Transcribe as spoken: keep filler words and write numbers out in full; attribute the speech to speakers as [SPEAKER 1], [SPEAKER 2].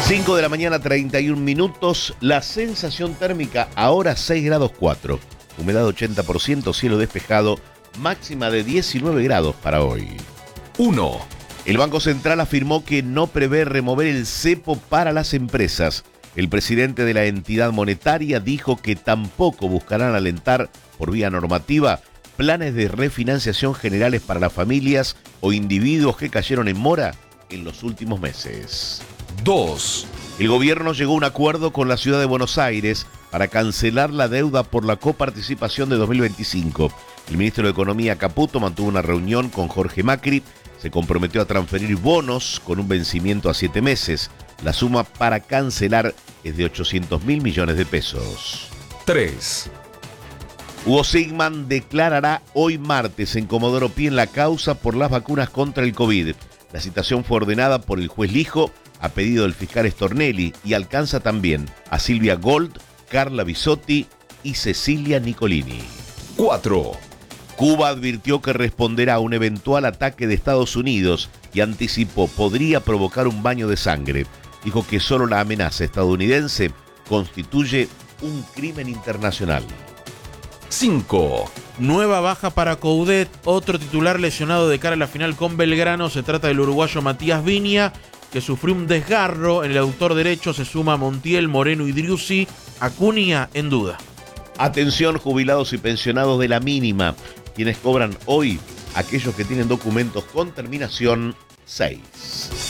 [SPEAKER 1] cinco de la mañana, treinta y un minutos. La sensación térmica ahora seis grados cuatro. Humedad ochenta por ciento, cielo despejado, máxima de diecinueve grados para hoy.
[SPEAKER 2] uno.
[SPEAKER 1] El Banco Central afirmó que no prevé remover el cepo para las empresas. El presidente de la entidad monetaria dijo que tampoco buscarán alentar, por vía normativa, planes de refinanciación generales para las familias o individuos que cayeron en mora en los últimos meses.
[SPEAKER 2] dos.
[SPEAKER 1] El gobierno llegó a un acuerdo con la ciudad de Buenos Aires para cancelar la deuda por la coparticipación de dos mil veinticinco. El ministro de Economía, Caputo, mantuvo una reunión con Jorge Macri. Se comprometió a transferir bonos con un vencimiento a siete meses. La suma para cancelar es de ochocientos mil millones de pesos.
[SPEAKER 2] tres.
[SPEAKER 1] Hugo Sigman declarará hoy martes en Comodoro Pi en la causa por las vacunas contra el COVID. La citación fue ordenada por el juez Lijo a pedido del fiscal Stornelli y alcanza también a Silvia Gold, Carla Bisotti y Cecilia Nicolini.
[SPEAKER 2] cuatro.
[SPEAKER 1] Cuba advirtió que responderá a un eventual ataque de Estados Unidos y anticipó podría provocar un baño de sangre. Dijo que solo la amenaza estadounidense constituye un crimen internacional.
[SPEAKER 2] cinco.
[SPEAKER 3] Nueva baja para Coudet, otro titular lesionado de cara a la final con Belgrano. Se trata del uruguayo Matías Viña, que sufrió un desgarro. En el aductor derecho se suma Montiel, Moreno y Driussi. Acuña en duda.
[SPEAKER 1] Atención, jubilados y pensionados de la mínima, quienes cobran hoy, aquellos que tienen documentos con terminación seis.